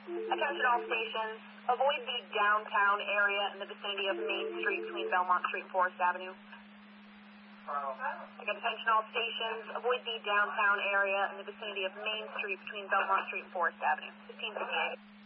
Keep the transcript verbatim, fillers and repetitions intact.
Attention all stations, avoid the downtown area in the vicinity of Main Street between Belmont Street and Forest Avenue. Again, attention all stations, avoid the downtown area in the vicinity of Main Street between Belmont Street and Forest Avenue. fifteen fifty-eight.